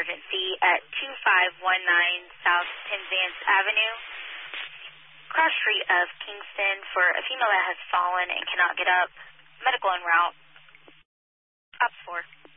emergency at 2519 South Penzance Avenue, cross street of Kingston, for a female that has fallen and cannot get up. Medical en route. Ops 4.